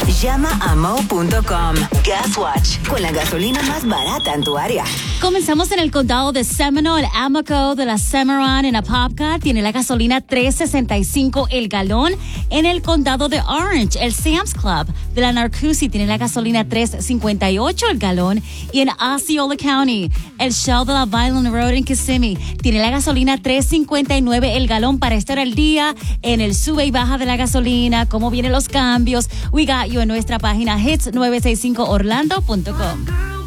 Llama a mo.com. Gaswatch, con la gasolina más barata en tu área. Comenzamos en el condado de Seminole. El Amoco de la Cimarron en Apopka tiene la gasolina $3.65 el galón. En el condado de Orange, el Sam's Club de la Narcoossee tiene la gasolina $3.58 el galón. Y en Osceola County, el Shell de la Violent Road en Kissimmee tiene la gasolina $3.59 el galón. Para estar al día en el sube y baja de la gasolina, cómo vienen los cambios, we got you en nuestra página hits965orlando.com.